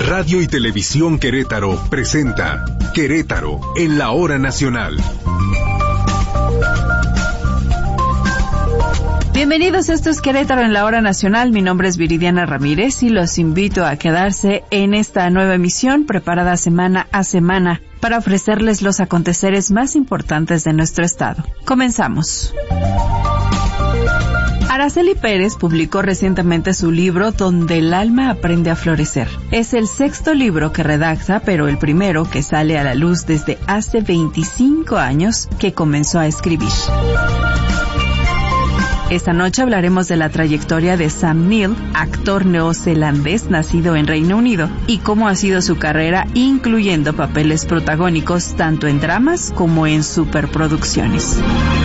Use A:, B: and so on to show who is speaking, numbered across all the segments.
A: Radio y Televisión Querétaro presenta Querétaro en la Hora Nacional.
B: Bienvenidos, esto es Querétaro en la Hora Nacional. Mi nombre es Viridiana Ramírez y los invito a quedarse en esta nueva emisión preparada semana a semana para ofrecerles los aconteceres más importantes de nuestro estado. Comenzamos. Araceli Pérez publicó recientemente su libro Donde el alma aprende a florecer. Es el sexto libro que redacta, pero el primero que sale a la luz desde hace 25 años que comenzó a escribir. Esta noche hablaremos de la trayectoria de Sam Neill, actor neozelandés nacido en Reino Unido, y cómo ha sido su carrera, incluyendo papeles protagónicos tanto en dramas como en superproducciones.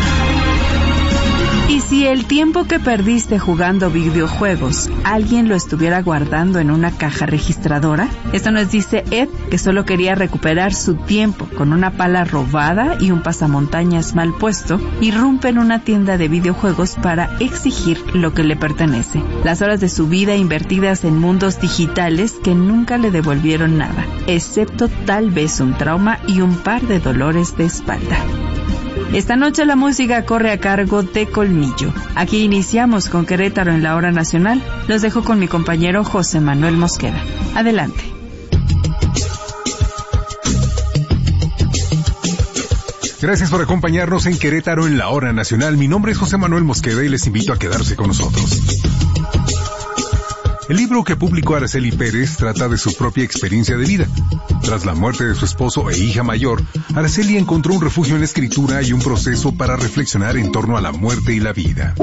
B: Y si el tiempo que perdiste jugando videojuegos, alguien lo estuviera guardando en una caja registradora, esto nos dice Ed, que solo quería recuperar su tiempo con una pala robada y un pasamontañas mal puesto, irrumpe en una tienda de videojuegos para exigir lo que le pertenece. Las horas de su vida invertidas en mundos digitales que nunca le devolvieron nada, excepto tal vez un trauma y un par de dolores de espalda. Esta noche la música corre a cargo de Colmillo. Aquí iniciamos con Querétaro en la Hora Nacional. Los dejo con mi compañero José Manuel Mosqueda. Adelante.
A: Gracias por acompañarnos en Querétaro en la Hora Nacional. Mi nombre es José Manuel Mosqueda y les invito a quedarse con nosotros. El libro que publicó Araceli Pérez trata de su propia experiencia de vida. Tras la muerte de su esposo e hija mayor, Araceli encontró un refugio en la escritura y un proceso para reflexionar en torno a la muerte y la vida.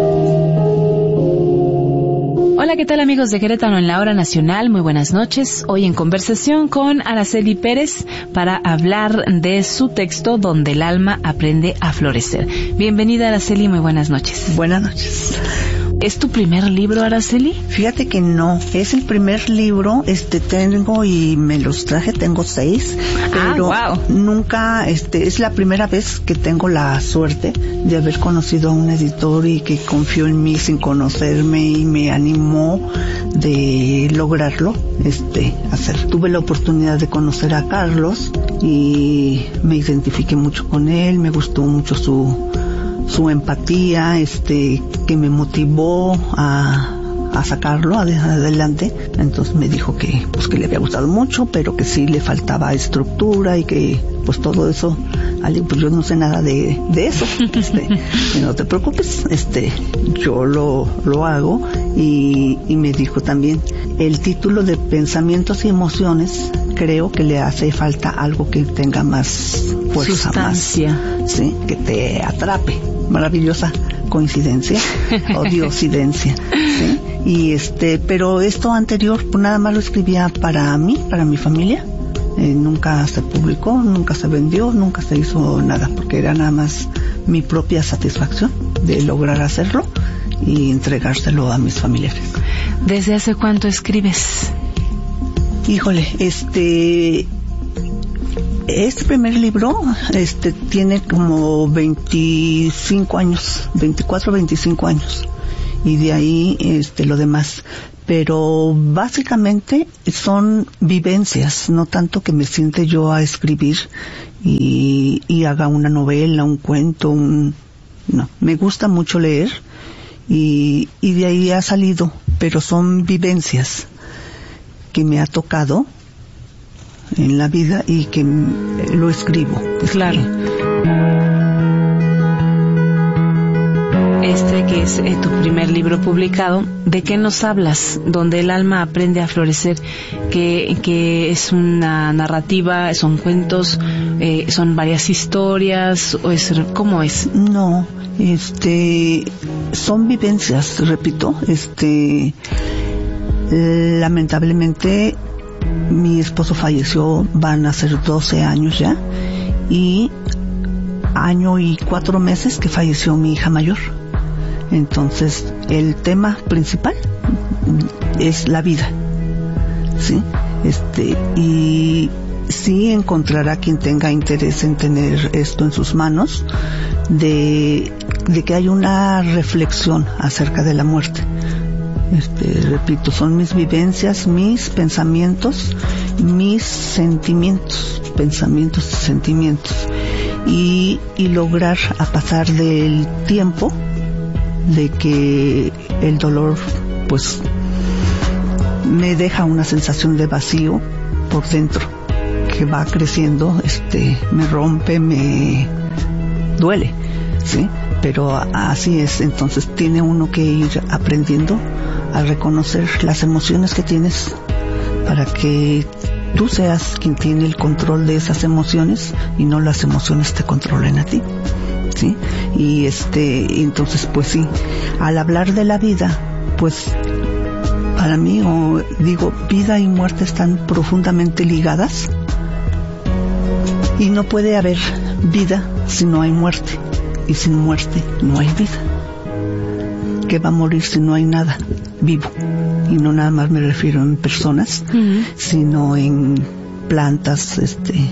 B: Hola, ¿qué tal amigos de Querétaro en la Hora Nacional? Muy buenas noches. Hoy en conversación con Araceli Pérez para hablar de su texto Donde el alma aprende a florecer. Bienvenida, Araceli, muy buenas noches.
C: Buenas noches.
B: ¿Es tu primer libro, Araceli?
C: Fíjate que no, es el primer libro, tengo y me los traje, tengo 6, pero
B: wow.
C: Nunca, es la primera vez que tengo la suerte de haber conocido a un editor y que confió en mí sin conocerme y me animó de lograrlo, hacer. Tuve la oportunidad de conocer a Carlos y me identifiqué mucho con él, me gustó mucho su empatía, que me motivó a sacarlo adelante. Entonces me dijo que le había gustado mucho, pero que sí le faltaba estructura y que pues todo eso, pues yo no sé nada de eso. No te preocupes, yo lo hago. Y me dijo también, el título de Pensamientos y Emociones, creo que le hace falta algo que tenga más fuerza,
B: sustancia,
C: más, sí, que te atrape. Maravillosa coincidencia o diosidencia, ¿sí? Y pero esto anterior pues nada más lo escribía para mí, para mi familia. Nunca se publicó, nunca se vendió, nunca se hizo nada, porque era nada más mi propia satisfacción de lograr hacerlo y entregárselo a mis familiares.
B: ¿Desde hace cuánto escribes?
C: Híjole, este primer libro, tiene como 25 años, 24, 25 años. Y de ahí, lo demás. Pero básicamente son vivencias, no tanto que me siente yo a escribir y haga una novela, un cuento, no. Me gusta mucho leer y de ahí ha salido, pero son vivencias que me ha tocado en la vida y que lo escribo.
B: Claro. Que es tu primer libro publicado, ¿de qué nos hablas? Donde el alma aprende a florecer, que es una narrativa, son cuentos, son varias historias, o ¿cómo es?
C: No, son vivencias, repito, lamentablemente mi esposo falleció, van a ser 12 años ya, y año y 4 meses que falleció mi hija mayor. Entonces, el tema principal es la vida, ¿sí? Y sí encontrará quien tenga interés en tener esto en sus manos, de que hay una reflexión acerca de la muerte. Repito, son mis vivencias, mis pensamientos, mis sentimientos, pensamientos y sentimientos. Y lograr, a pasar del tiempo, de que el dolor pues me deja una sensación de vacío por dentro que va creciendo, me rompe, me duele, ¿sí? Pero así es. Entonces tiene uno que ir aprendiendo a reconocer las emociones que tienes para que tú seas quien tiene el control de esas emociones y no las emociones te controlen a ti, ¿sí? Y entonces pues sí, al hablar de la vida, pues para mí, digo, vida y muerte están profundamente ligadas y no puede haber vida si no hay muerte, y sin muerte no hay vida. ¿Qué va a morir si no hay nada vivo? Y no nada más me refiero en personas, sino en plantas,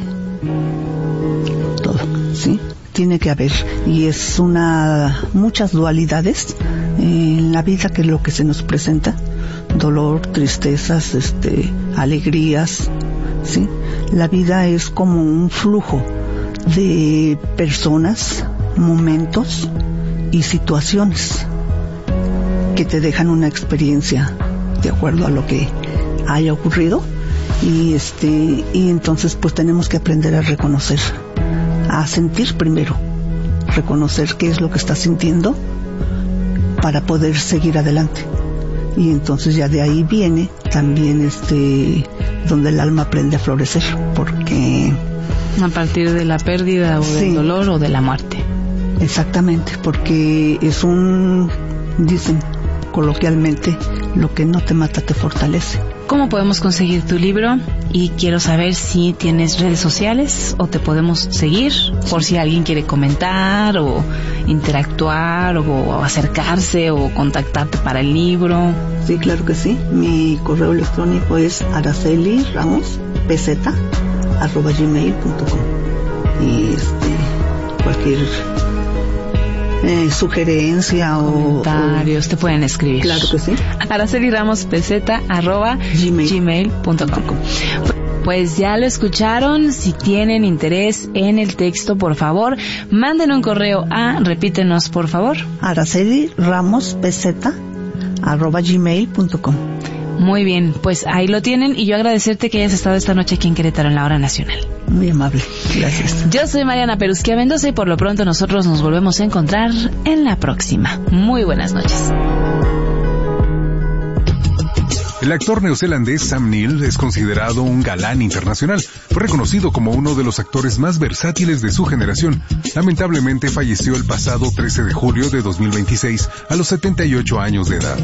C: todo, ¿sí? Tiene que haber, y es muchas dualidades en la vida, que es lo que se nos presenta: dolor, tristezas, alegrías, ¿sí? La vida es como un flujo de personas, momentos y situaciones que te dejan una experiencia de acuerdo a lo que haya ocurrido, y entonces pues tenemos que aprender a reconocer, a sentir primero, reconocer qué es lo que estás sintiendo para poder seguir adelante. Y entonces ya de ahí viene también donde el alma aprende a florecer, porque
B: a partir de la pérdida o del dolor o de la muerte.
C: Exactamente, porque es dicen coloquialmente, lo que no te mata te fortalece.
B: ¿Cómo podemos conseguir tu libro? Y quiero saber si tienes redes sociales o te podemos seguir, por si alguien quiere comentar o interactuar o acercarse o contactarte para el libro.
C: Sí, claro que sí. Mi correo electrónico es araceliramospz@gmail.com, y cualquier sugerencia
B: comentarios te pueden escribir.
C: Claro que sí.
B: araceliramospz@gmail.com. Pues ya lo escucharon. Si tienen interés en el texto, por favor, manden un correo repítenos por favor,
C: araceliramospz@gmail.com.
B: Muy bien, pues ahí lo tienen, y yo agradecerte que hayas estado esta noche aquí en Querétaro en la Hora Nacional.
C: Muy amable, gracias.
B: Yo soy Mariana Perusquía Mendoza, y por lo pronto nosotros nos volvemos a encontrar en la próxima. Muy buenas noches.
A: El actor neozelandés Sam Neill es considerado un galán internacional. Fue reconocido como uno de los actores más versátiles de su generación. Lamentablemente falleció el pasado 13 de julio de 2026 a los 78 años de edad.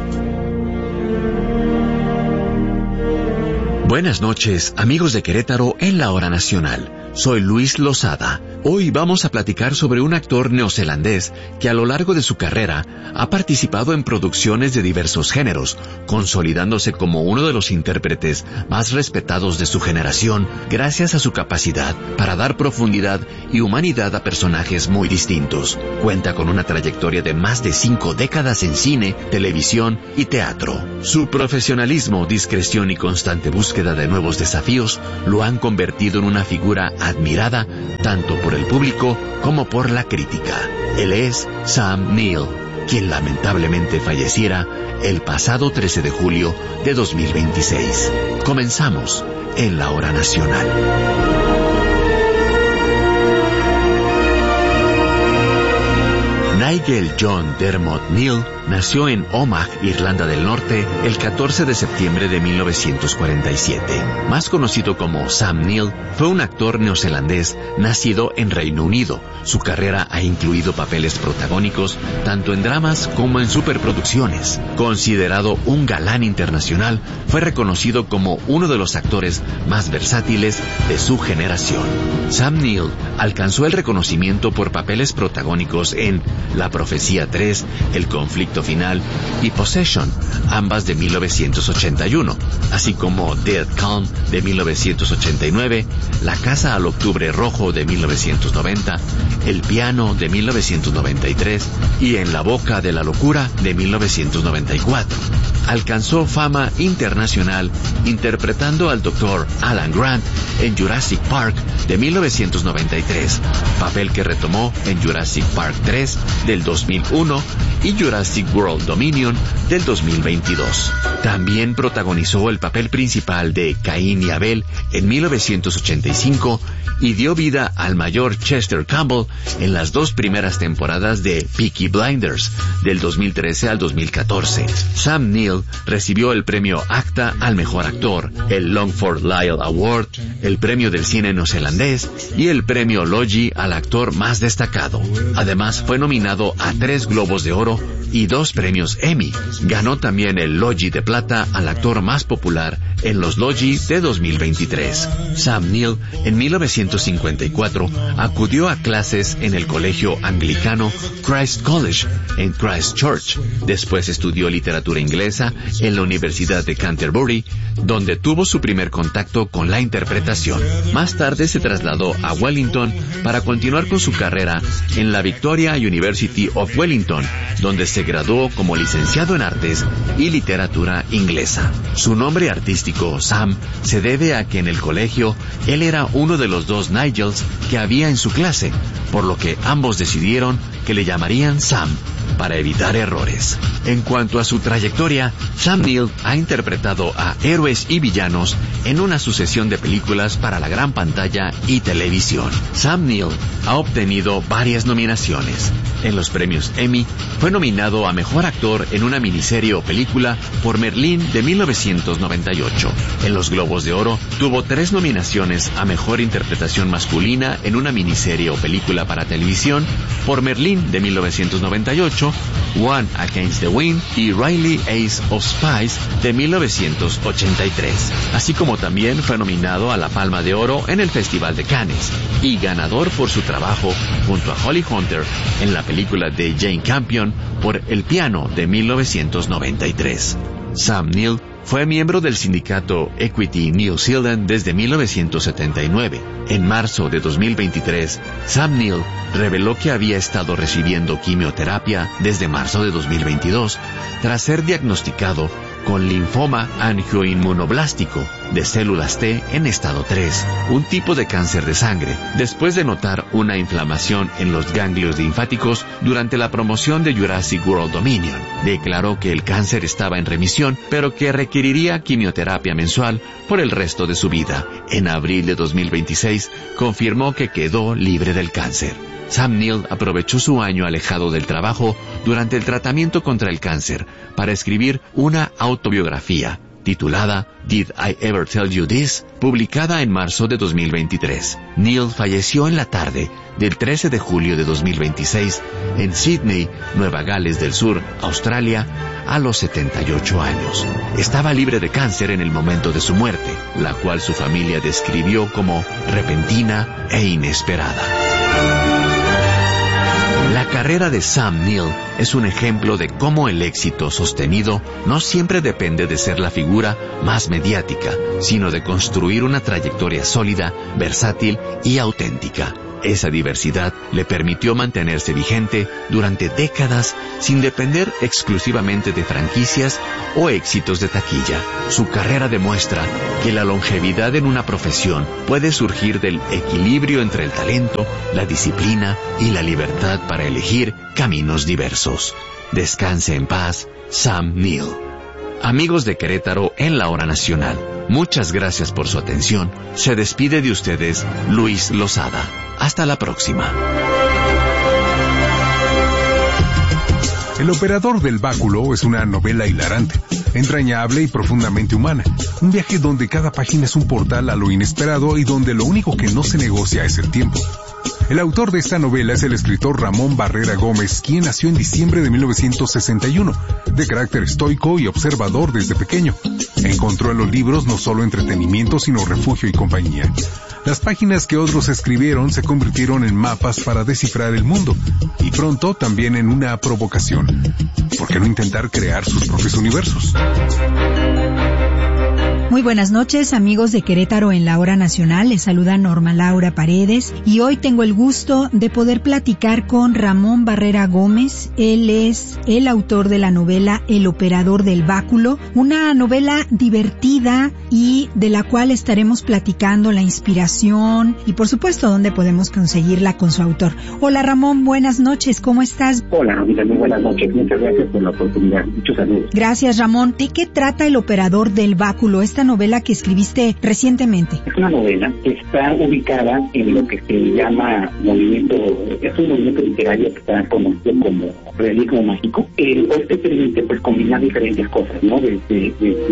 D: Buenas noches, amigos de Querétaro en la Hora Nacional. Soy Luis Lozada. Hoy vamos a platicar sobre un actor neozelandés que a lo largo de su carrera ha participado en producciones de diversos géneros, consolidándose como uno de los intérpretes más respetados de su generación gracias a su capacidad para dar profundidad y humanidad a personajes muy distintos. Cuenta con una trayectoria de más de 5 décadas en cine, televisión y teatro. Su profesionalismo, discreción y constante búsqueda de nuevos desafíos lo han convertido en una figura admirada tanto por el público como por la crítica. Él es Sam Neill, quien lamentablemente falleciera el pasado 13 de julio de 2026. Comenzamos en la Hora Nacional. Nigel John Dermot Neill nació en Omagh, Irlanda del Norte, el 14 de septiembre de 1947. Más conocido como Sam Neill, fue un actor neozelandés nacido en Reino Unido. Su carrera ha incluido papeles protagónicos tanto en dramas como en superproducciones. Considerado un galán internacional, fue reconocido como uno de los actores más versátiles de su generación. Sam Neill alcanzó el reconocimiento por papeles protagónicos en La Profecía 3, El Conflicto Veredicto Final y Possession, ambas de 1981, así como Dead Calm de 1989, La Casa al Octubre Rojo de 1990, El Piano de 1993 y En la Boca de la Locura de 1994. Alcanzó fama internacional interpretando al Dr. Alan Grant en Jurassic Park de 1993, papel que retomó en Jurassic Park 3 del 2001 y Jurassic World Dominion del 2022. También protagonizó el papel principal de Caín y Abel en 1985 y dio vida al mayor Chester Campbell en las 2 primeras temporadas de Peaky Blinders, del 2013 al 2014. Sam Neill recibió el premio ACTA al mejor actor, el Longford Lyell Award, el premio del cine neozelandés y el premio Logie al actor más destacado. Además, fue nominado a 3 Globos de Oro y 2 premios Emmy. Ganó también el Logie de Plata al actor más popular en los Logie de 2023. Sam Neill, en 1954, acudió a clases en el colegio anglicano Christ College, en Christchurch. Después estudió literatura inglesa en la Universidad de Canterbury, donde tuvo su primer contacto con la interpretación. Más tarde se trasladó a Wellington para continuar con su carrera en la Victoria University of Wellington, donde se graduó como licenciado en Artes y Literatura Inglesa. Su nombre artístico, Sam, se debe a que en el colegio él era uno de los 2 Nigels que había en su clase, por lo que ambos decidieron que le llamarían Sam, para evitar errores. En cuanto a su trayectoria, Sam Neill ha interpretado a héroes y villanos en una sucesión de películas para la gran pantalla y televisión. Sam Neill ha obtenido varias nominaciones. En los premios Emmy, fue nominado a Mejor Actor en una miniserie o película por Merlín de 1998. En los Globos de Oro, tuvo 3 nominaciones a Mejor Interpretación Masculina en una miniserie o película para televisión por Merlín de 1998, One Against the Wind y Riley Ace of Spice de 1983. Así como también fue nominado a la Palma de Oro en el Festival de Cannes y ganador por su trabajo junto a Holly Hunter en la película de Jane Campion por El Piano de 1993. Sam Neill fue miembro del sindicato Equity New Zealand desde 1979. En marzo de 2023, Sam Neill reveló que había estado recibiendo quimioterapia desde marzo de 2022, tras ser diagnosticado con linfoma angioinmunoblástico de células T en estado 3, un tipo de cáncer de sangre, después de notar una inflamación en los ganglios linfáticos durante la promoción de Jurassic World Dominion. Declaró que el cáncer estaba en remisión, pero que requeriría quimioterapia mensual por el resto de su vida. En abril de 2026, confirmó que quedó libre del cáncer. Sam Neill aprovechó su año alejado del trabajo durante el tratamiento contra el cáncer para escribir una autobiografía titulada Did I Ever Tell You This?, publicada en marzo de 2023. Neill falleció en la tarde del 13 de julio de 2026 en Sydney, Nueva Gales del Sur, Australia, a los 78 años. Estaba libre de cáncer en el momento de su muerte, la cual su familia describió como repentina e inesperada. La carrera de Sam Neill es un ejemplo de cómo el éxito sostenido no siempre depende de ser la figura más mediática, sino de construir una trayectoria sólida, versátil y auténtica. Esa diversidad le permitió mantenerse vigente durante décadas sin depender exclusivamente de franquicias o éxitos de taquilla. Su carrera demuestra que la longevidad en una profesión puede surgir del equilibrio entre el talento, la disciplina y la libertad para elegir caminos diversos. Descanse en paz, Sam Neill. Amigos de Querétaro en la Hora Nacional, muchas gracias por su atención. Se despide de ustedes Luis Lozada. Hasta la próxima.
A: El operador del báculo es una novela hilarante, entrañable y profundamente humana. Un viaje donde cada página es un portal a lo inesperado y donde lo único que no se negocia es el tiempo. El autor de esta novela es el escritor Ramón Barrera Gómez, quien nació en diciembre de 1961, de carácter estoico y observador desde pequeño. Encontró en los libros no solo entretenimiento, sino refugio y compañía. Las páginas que otros escribieron se convirtieron en mapas para descifrar el mundo, y pronto también en una provocación. ¿Por qué no intentar crear sus propios universos?
E: Muy buenas noches, amigos de Querétaro en la Hora Nacional. Les saluda Norma Laura Paredes y hoy tengo el gusto de poder platicar con Ramón Barrera Gómez. Él es el autor de la novela El operador del báculo, una novela divertida y de la cual estaremos platicando la inspiración y por supuesto dónde podemos conseguirla con su autor. Hola Ramón, buenas noches, ¿cómo estás?
F: Hola Ramita, muy buenas noches, muchas gracias por la oportunidad, muchos saludos.
E: Gracias Ramón. ¿De qué trata El operador del báculo, esta novela que escribiste recientemente?
F: Es una novela que está ubicada en lo que se llama movimiento, es un movimiento literario que está conocido como realismo mágico. Este permite pues combinar diferentes cosas, ¿no? Desde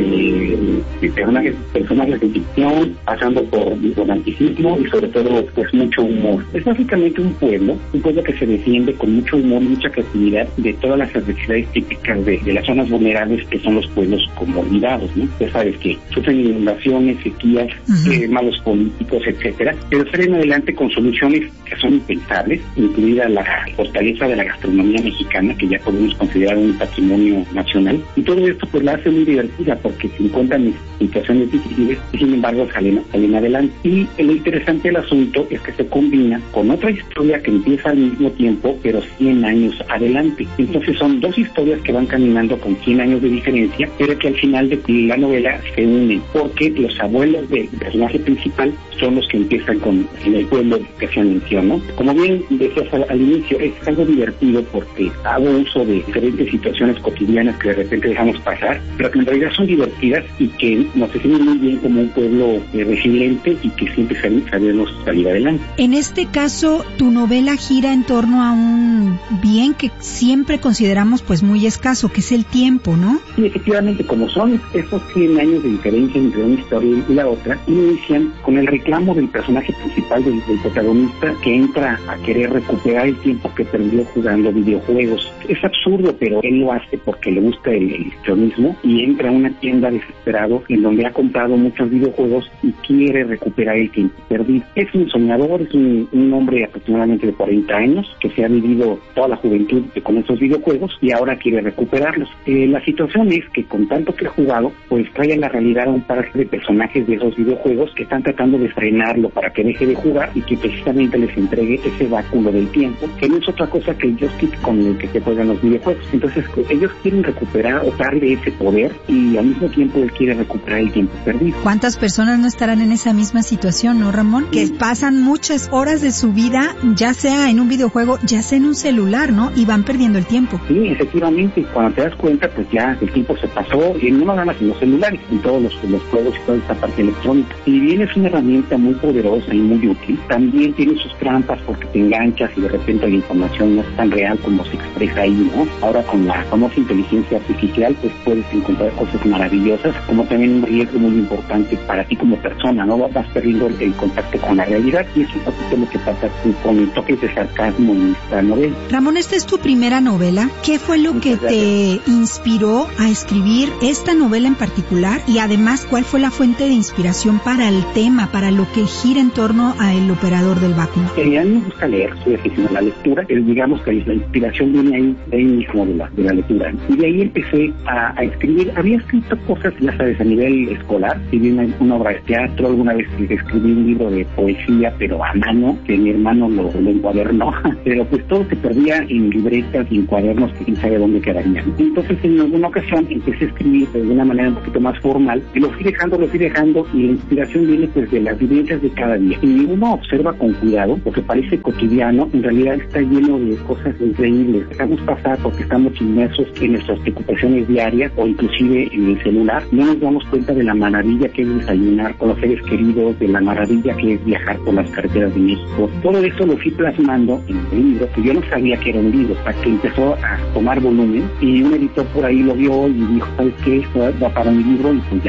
F: personajes de ficción, pasando por romanticismo y sobre todo pues mucho humor. Es básicamente un pueblo que se defiende con mucho humor y mucha creatividad de todas las adversidades típicas de las zonas vulnerables que son los pueblos como olvidados, ¿no? Ya sabes que sufren inundaciones, sequías, malos políticos, etcétera, pero salen adelante con soluciones que son impensables, incluida la fortaleza de la gastronomía mexicana, que ya podemos considerar un patrimonio nacional, y todo esto pues la hace muy divertida porque se encuentran en situaciones difíciles y sin embargo salen adelante. Y lo interesante del asunto es que se combina con otra historia que empieza al mismo tiempo, pero 100 años adelante. Entonces son dos historias que van caminando con 100 años de diferencia, pero que al final de la novela se unen, porque los abuelos del personaje principal son los que empiezan con el pueblo que se mencionó. Como bien decías al inicio, es algo divertido porque hago uso de diferentes situaciones cotidianas que de repente dejamos pasar, pero que en realidad son divertidas y que nos definen muy bien como un pueblo resiliente y que siempre sabemos salir adelante.
E: En este caso, tu novela gira en torno a un bien que siempre consideramos pues muy escaso, que es el tiempo, ¿no?
F: Sí, efectivamente, como son esos 100 años de diferencia entre una historia y la otra, inician con el reclamo del personaje principal, del protagonista, que entra a querer recuperar el tiempo que perdió jugando videojuegos. Es absurdo, pero él lo hace porque le gusta el histrionismo y entra a una tienda desesperado en donde ha comprado muchos videojuegos y quiere recuperar el tiempo perdido. Es un soñador, es un hombre aproximadamente de 40 años que se ha vivido toda la juventud con esos videojuegos y ahora quiere recuperarlos. La situación es que con tanto que ha jugado, pues trae a la realidad a un par de personajes de esos videojuegos que están tratando de frenarlo para que deje de jugar y que precisamente les entregue ese báculo del tiempo, que no es otra cosa que el joystick con el que se juegan los videojuegos. Entonces ellos quieren recuperar o darle ese poder y al mismo tiempo él quiere recuperar el tiempo perdido.
E: ¿Cuántas personas no estarán en esa misma situación, no, Ramón? Que pasan muchas horas de su vida, ya sea en un videojuego, ya sea en un celular, ¿no? Y van perdiendo el tiempo.
F: Sí, efectivamente, cuando te das cuenta, pues ya el tiempo se pasó, y no nada más en los celulares, en todos los juegos y toda esta parte electrónica. Si bien es una herramienta muy poderosa y muy útil, también tiene sus trampas porque te enganchas y de repente la información no es tan real como se expresa ahí, ¿no? Ahora con la famosa inteligencia artificial, pues puedes encontrar cosas maravillosas, como también un riesgo muy importante para ti como persona, ¿no? Vas perdiendo el contacto con la realidad y es un poquito lo que pasa con toques de sarcasmo en esta novela.
E: Ramón, esta es tu primera novela. ¿Qué fue lo que te inspiró a escribir esta novela en particular? Y además, ¿cuál fue la fuente de inspiración para el tema, para lo que gira en torno a El operador del báculo?
F: A mí me gusta leer, soy aficionado a la lectura, pero digamos que la inspiración viene ahí mismo de la lectura. Y de ahí empecé a escribir. Había escrito cosas, ya sabes, a nivel escolar, si bien una obra de teatro, alguna vez escribí un libro de poesía, pero a mano, que mi hermano lo encuadernó, pero pues todo se perdía en libretas y en cuadernos que quién sabe dónde quedarían. Entonces en alguna ocasión empecé a escribir de una manera un poquito más formal, y lo fui dejando, y la inspiración viene pues de las vivencias de cada día. Y uno observa con cuidado, porque parece cotidiano, en realidad está lleno de cosas increíbles. Dejamos pasar porque estamos inmersos en nuestras preocupaciones diarias o inclusive en el celular. No nos damos cuenta de la maravilla que es desayunar con los seres queridos, de la maravilla que es viajar por las carreteras de México. Todo eso lo fui plasmando en el libro, que yo no sabía que era un libro, hasta que empezó a tomar volumen y un editor por ahí lo vio y dijo, ¿sabes qué? Esto va para mi libro, y pues ya,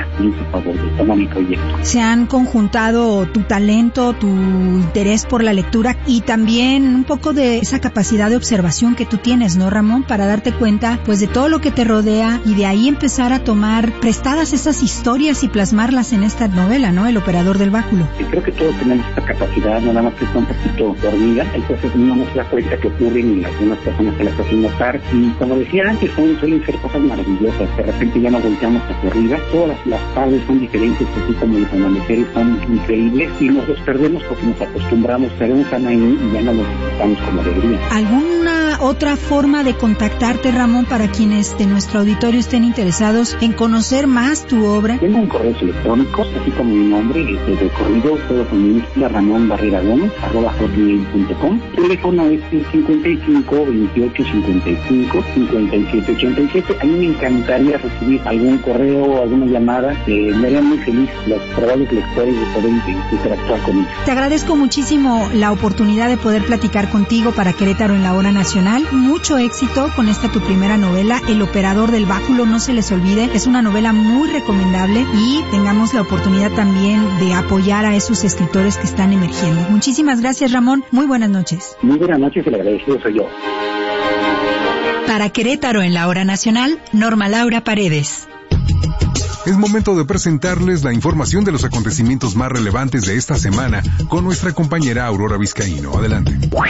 F: en su favor de tomar mi proyecto.
E: Se han conjuntado tu talento, tu interés por la lectura y también un poco de esa capacidad de observación que tú tienes, ¿no, Ramón? Para darte cuenta, pues, de todo lo que te rodea y de ahí empezar a tomar prestadas esas historias y plasmarlas en esta novela, ¿no? El operador del báculo.
F: Y creo que todos tenemos esta capacidad, nada más que está un poquito dormida, entonces no nos da cuenta que ocurren y algunas personas se las hacen notar. Y como decía antes, suelen ser cosas maravillosas, de repente ya nos volteamos hacia arriba, todas las tardes son diferentes, así como los amaneceres son increíbles y nos los perdemos porque nos acostumbramos, sabemos a ahí y ya no los disfrutamos como debería.
E: ¿Alguna otra forma de contactarte, Ramón, para quienes de nuestro auditorio estén interesados en conocer más tu obra?
F: Tengo un correo electrónico, así como mi nombre, de corrido, todo con minúscula, Ramón Barrera Gómez, @hotmail.com. El teléfono es 55 28 55 57 87. A mí me encantaría recibir algún correo, alguna llamada, me haría muy feliz los probables lectores de poder interactuar con ellos.
E: Te agradezco muchísimo la oportunidad de poder platicar contigo para Querétaro en la Hora Nacional. Mucho éxito con esta tu primera novela, El operador del báculo, no se les olvide, es una novela muy recomendable y tengamos la oportunidad también de apoyar a esos escritores que están emergiendo. Muchísimas gracias, Ramón, muy buenas noches.
F: Muy buenas noches, el agradecido soy yo.
E: Para Querétaro en la Hora Nacional, Norma Laura Paredes.
A: Es momento de presentarles la información de los acontecimientos más relevantes de esta semana con nuestra compañera Aurora Vizcaíno. Adelante.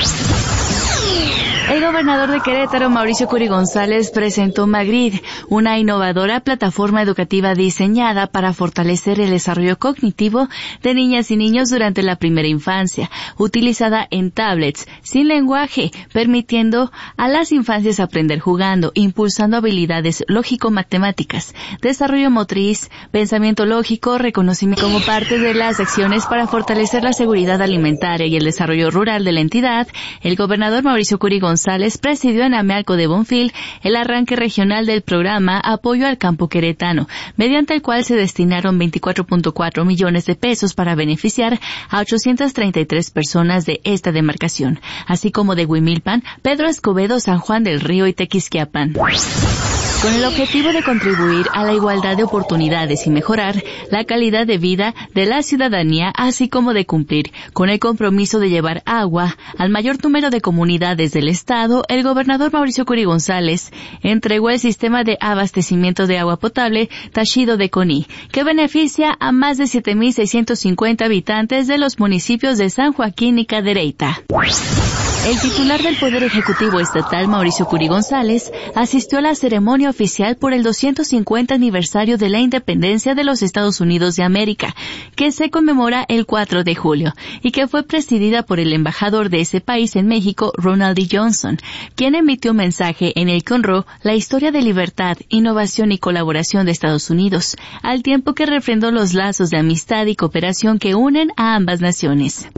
B: El gobernador de Querétaro, Mauricio Curi González, presentó Magrid, una innovadora plataforma educativa diseñada para fortalecer el desarrollo cognitivo de niñas y niños durante la primera infancia, utilizada en tablets, sin lenguaje, permitiendo a las infancias aprender jugando, impulsando habilidades lógico-matemáticas, desarrollo motriz, pensamiento lógico, reconocimiento como parte de las acciones para fortalecer la seguridad alimentaria y el desarrollo rural de la entidad. El gobernador Mauricio Curi González presidió en Amealco de Bonfil el arranque regional del programa Apoyo al Campo Queretano, mediante el cual se destinaron 24.4 millones de pesos para beneficiar a 833 personas de esta demarcación, así como de Huimilpan, Pedro Escobedo, San Juan del Río y Tequisquiapan. Con el objetivo de contribuir a la igualdad de oportunidades y mejorar la calidad de vida de la ciudadanía, así como de cumplir con el compromiso de llevar agua al mayor número de comunidades del estado, el gobernador Mauricio Curi González entregó el sistema de abastecimiento de agua potable Tashido de Coní, que beneficia a más de 7.650 habitantes de los municipios de San Joaquín y Cadereyta. El titular del Poder Ejecutivo Estatal, Mauricio Curi González, asistió a la ceremonia oficial por el 250 aniversario de la independencia de los Estados Unidos de América, que se conmemora el 4 de julio, y que fue presidida por el embajador de ese país en México, Ronald D. Johnson, quien emitió un mensaje en el que honró la historia de libertad, innovación y colaboración de Estados Unidos, al tiempo que refrendó los lazos de amistad y cooperación que unen a ambas naciones.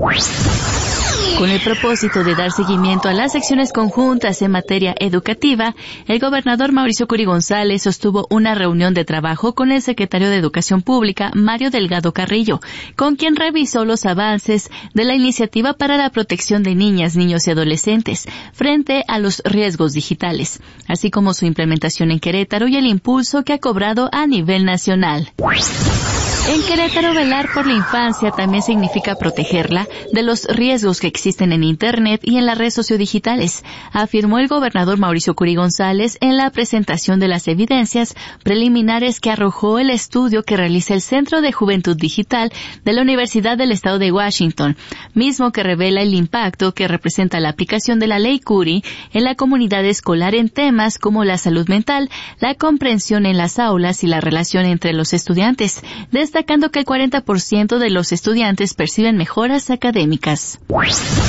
B: Con el propósito de dar seguimiento a las acciones conjuntas en materia educativa, el gobernador Mauricio Curi González sostuvo una reunión de trabajo con el secretario de Educación Pública, Mario Delgado Carrillo, con quien revisó los avances de la iniciativa para la protección de niñas, niños y adolescentes frente a los riesgos digitales, así como su implementación en Querétaro y el impulso que ha cobrado a nivel nacional. En Querétaro, velar por la infancia también significa protegerla de los riesgos que existen en Internet y en las redes sociodigitales, afirmó el gobernador Mauricio Curi González en la presentación de las evidencias preliminares que arrojó el estudio que realiza el Centro de Juventud Digital de la Universidad del Estado de Washington, mismo que revela el impacto que representa la aplicación de la Ley Curi en la comunidad escolar en temas como la salud mental, la comprensión en las aulas y la relación entre los estudiantes, destacando que el 40% de los estudiantes perciben mejoras académicas.